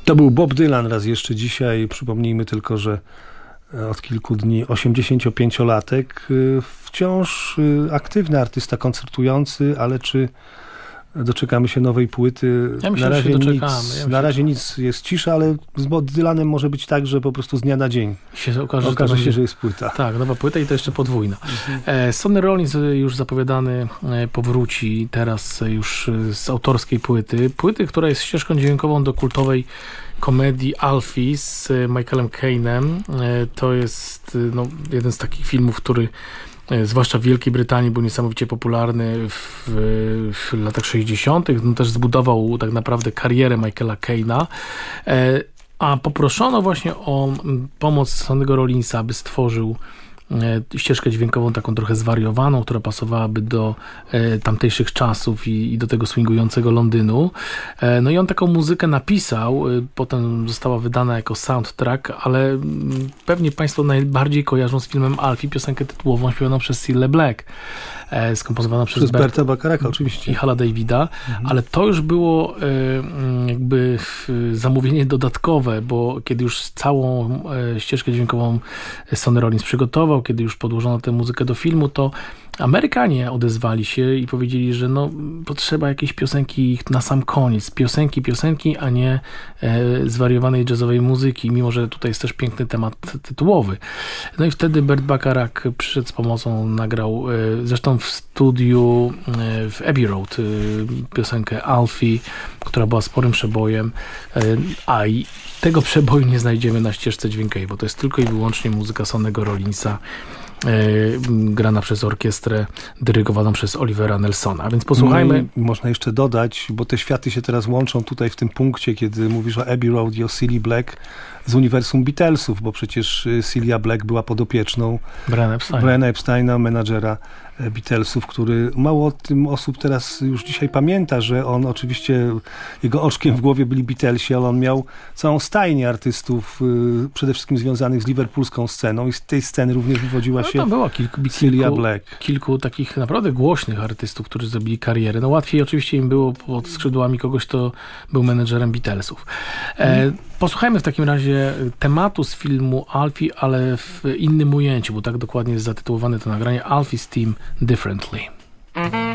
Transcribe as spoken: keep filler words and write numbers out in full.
To był Bob Dylan raz jeszcze dzisiaj. Przypomnijmy tylko, że od kilku dni osiemdziesięciopięciolatek, wciąż aktywny artysta koncertujący, ale czy doczekamy się nowej płyty? Ja myślę, na razie że się doczekamy. nic, Ja myślę, na razie że... nic, jest cisza, ale z Bob Dylanem może być tak, że po prostu z dnia na dzień się okaże, okaże że się, będzie... że jest płyta. Tak, nowa płyta i to jeszcze podwójna. Mhm. Sonny Rollins, już zapowiadany, powróci teraz już z autorskiej płyty. Płyty, która jest ścieżką dźwiękową do kultowej komedii Alfie z Michaelem Caine'em. To jest no, jeden z takich filmów, który zwłaszcza w Wielkiej Brytanii był niesamowicie popularny w, w latach sześćdziesiątych. No, też zbudował tak naprawdę karierę Michaela Caine'a. A poproszono właśnie o pomoc Sonny'ego Rollinsa, aby stworzył ścieżkę dźwiękową taką trochę zwariowaną, która pasowałaby do e, tamtejszych czasów i, i do tego swingującego Londynu. E, no i on taką muzykę napisał, e, potem została wydana jako soundtrack, ale m, pewnie Państwo najbardziej kojarzą z filmem Alfie piosenkę tytułową śpiewaną przez Cilla Black, e, skomponowana przez, przez Berta Bacharaka oczywiście i Hala Davida, mhm. ale to już było e, jakby zamówienie dodatkowe, bo kiedy już całą e, ścieżkę dźwiękową Sonny Rollins przygotował, kiedy już podłożono tę muzykę do filmu, to Amerykanie odezwali się i powiedzieli, że no, potrzeba jakiejś piosenki na sam koniec. Piosenki, piosenki, a nie e, zwariowanej jazzowej muzyki, mimo że tutaj jest też piękny temat tytułowy. No i wtedy Bert Bacharach przyszedł z pomocą, nagrał e, zresztą w studiu e, w Abbey Road e, piosenkę Alfie, która była sporym przebojem, e, a i tego przeboju nie znajdziemy na ścieżce dźwiękowej, bo to jest tylko i wyłącznie muzyka Sonny'ego Rollinsa, Yy, grana przez orkiestrę dyrygowaną przez Olivera Nelsona. A więc posłuchajmy. No można jeszcze dodać, bo te światy się teraz łączą tutaj w tym punkcie, kiedy mówisz o Abbey Road i o Cilli Black z uniwersum Beatlesów, bo przecież Cilla Black była podopieczną Briana Epsteina, Briana Epsteina, menadżera Beatlesów, który mało o tym osób teraz już dzisiaj pamięta, że on oczywiście, jego oczkiem w głowie byli Beatlesi, ale on miał całą stajnię artystów, y, przede wszystkim związanych z liverpoolską sceną i z tej sceny również wywodziła no, się tam było kilku, Cilla kilku, Black. Kilku takich naprawdę głośnych artystów, którzy zrobili karierę. No łatwiej oczywiście im było pod skrzydłami kogoś, kto był menedżerem Beatlesów. E, posłuchajmy w takim razie tematu z filmu Alfie, ale w innym ujęciu, bo tak dokładnie jest zatytułowane to nagranie Alfie's Theme Differently.